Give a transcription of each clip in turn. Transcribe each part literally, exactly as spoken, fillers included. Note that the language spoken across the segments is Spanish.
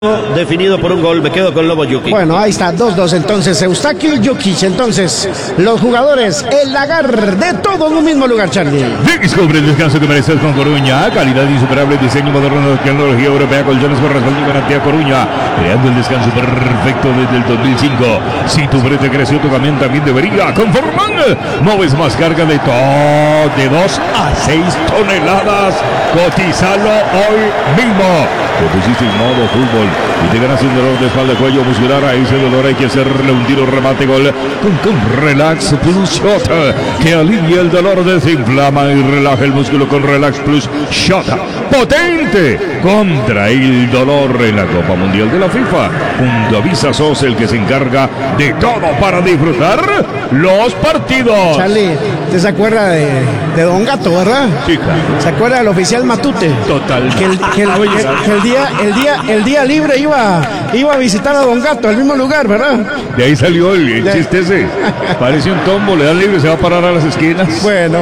Definido por un gol, me quedo con Lobo Jukic. Bueno, ahí está, dos dos entonces, Eustáquio y Jukic. Entonces, los jugadores, el lagar de todo en un mismo lugar, Charlie. Descubre el descanso que mereces con Coruña. Calidad insuperable, diseño moderno de tecnología europea, colchones con respaldo y garantía Coruña. Creando el descanso perfecto desde el dos mil cinco. Si tu brete creció, tu camión también debería. Conforman, mueves más carga de todo, de dos a seis toneladas. Cotizalo hoy mismo. Te pusiste en modo fútbol y te ganas un dolor de espalda, cuello muscular. A ese dolor hay que hacerle un tiro, remate, gol con, con Relax Plus Shot, que alivia el dolor, desinflama y relaja el músculo con Relax Plus Shot. Potente contra el dolor en la Copa Mundial de la FIFA. Junto a Visa sos el que se encarga de todo para disfrutar los partidos. Charlie, ¿usted se acuerda de, de Don Gato, verdad? Sí, claro. ¿Se acuerda del oficial Matute? Total. Que el, que el, que, que el día, el día, el día libre iba, iba a visitar a Don Gato al mismo lugar, ¿verdad? De ahí salió el, el chiste ese. Parece un tombo, le dan libre, se va a parar a las esquinas. Bueno.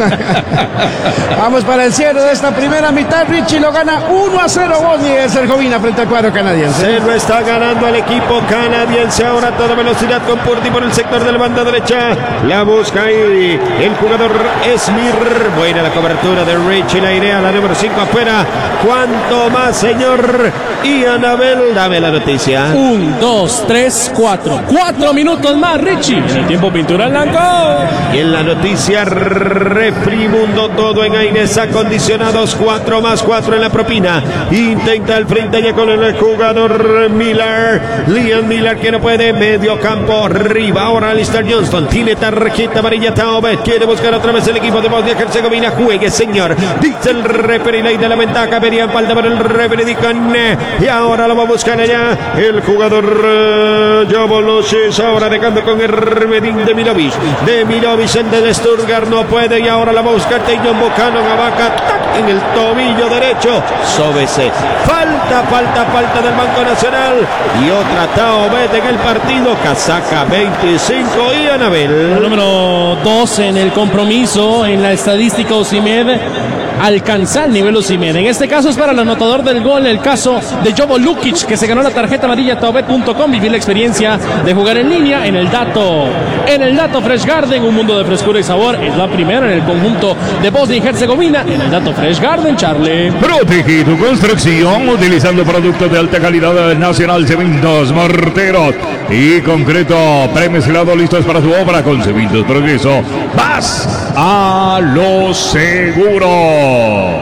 Vamos para el cierre de esta primera mitad. Richie lo gana uno a cero Bosnia y Herzegovina frente al cuadro canadiense. Se lo está ganando al equipo canadiense. Ahora a toda velocidad con Purdy por el sector de la banda derecha. La busca ahí el jugador Esmir. Buena la cobertura de Richie. La idea, la número cinco afuera. ¿Cuánto más, señor? Y Anabel, dame la noticia. Un, dos, tres, cuatro. Cuatro minutos más, Richie. En el tiempo pintura en blanco. Y en la noticia, Refrimundo, todo en aires acondicionados. Cuatro más cuatro en la propina. Intenta el frente ya con el jugador Miller. Liam Miller que no puede. Medio campo arriba. Ahora Alistair Johnston. Tiene tarjeta amarilla. Taubet quiere buscar otra vez el equipo de Bosnia y Herzegovina. Juegue, señor. Dice el referee. La idea de la ventaja. Vería falta para el referee. Y ahora lo va a buscar allá el jugador uh, Jovolosis. Ahora dejando con Ermedin de Milovic. De Milovic en del Sturgar no puede. Y ahora la va a buscar Teyon Buchanan. Abaca en el tobillo derecho. Sóbese. Falta, falta, falta del Banco Nacional. Y otra Taubet en el partido. Casaca veinticinco y Anabel. El número dos en el compromiso en la estadística Osimhen. Alcanza el nivel Osimhen. En este caso es para el anotador del gol, el caso de Jovo Lukic, que se ganó la tarjeta amarilla taubet punto com. Vivir la experiencia de jugar en línea en el dato. En el dato Fresh Garden, un mundo de frescura y sabor. Es la primera en el conjunto de Bosnia y Herzegovina. En el dato Fresh Garden, Charlie. Protege tu construcción utilizando productos de alta calidad nacional, cementos, morteros y concreto premezclado, listos para tu obra. Con Cementos Progreso vas a lo seguro.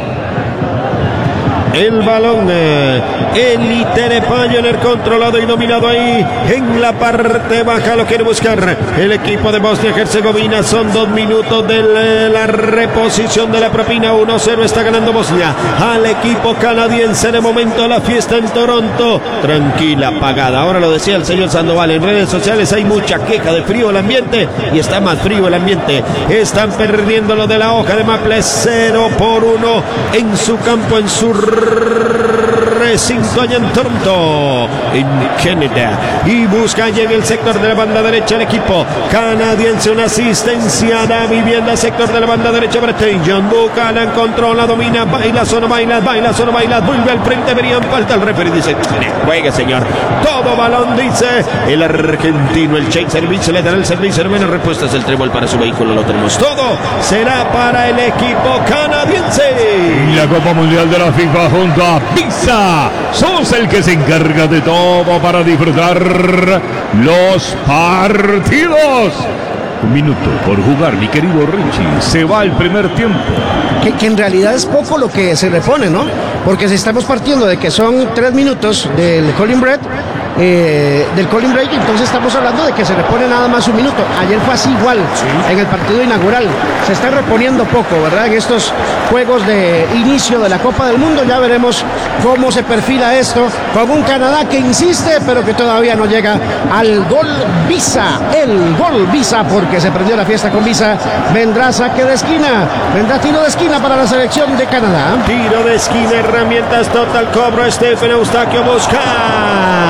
El balón, Elite de Pioneer controlado y dominado ahí en la parte baja. Lo quiere buscar el equipo de Bosnia y Herzegovina. Son dos minutos de la reposición de la propina. uno cero está ganando Bosnia al equipo canadiense. De momento la fiesta en Toronto tranquila, apagada. Ahora lo decía el señor Sandoval, en redes sociales hay mucha queja de frío el ambiente y está más frío el ambiente. Están perdiendo lo de la hoja de Maple cero por uno en su campo, en su recinto allá en Toronto, en Canadá. Y busca allá en el sector de la banda derecha el equipo canadiense. Una asistencia da vivienda sector de la banda derecha para John Buchanan. Controla, domina, baila, solo baila, baila, solo baila. Vuelve al frente, verían falta. El referee dice: juegue, señor. Todo balón, dice el argentino. El check servicio, le dará el servicio. Hermano, respuestas del trébol para su vehículo. Lo tenemos todo. Será para el equipo canadiense. Y la Copa Mundial de la FIFA junto a Visa. Sos el que se encarga de todo para disfrutar los partidos. Un minuto por jugar, mi querido Richie. Se va el primer tiempo. Que, que en realidad es poco lo que se repone, ¿no? Porque si estamos partiendo de que son tres minutos del Colin Bread, eh, del Colin Break, entonces estamos hablando de que se repone nada más un minuto. Ayer fue así igual, sí, en el partido inaugural. Se está reponiendo poco, ¿verdad? En estos juegos de inicio de la Copa del Mundo. Ya veremos cómo se perfila esto con un Canadá que insiste, pero que todavía no llega al gol Visa. El gol Visa, porque se prendió la fiesta con Visa. Vendrá saque de esquina, vendrá tiro de esquina para la selección de Canadá. Tiro de esquina, herramientas total, cobro Stephen Eustáquio busca en el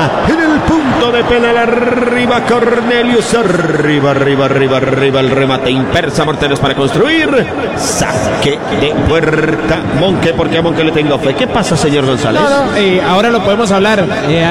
el punto de penal, arriba Cornelius, arriba, arriba, arriba, arriba, el remate impersa, Morteros para construir, saque de puerta, Monque, porque a Monque le tengo fe. ¿Qué pasa, señor González? No, no, eh, ahora lo podemos hablar. Eh,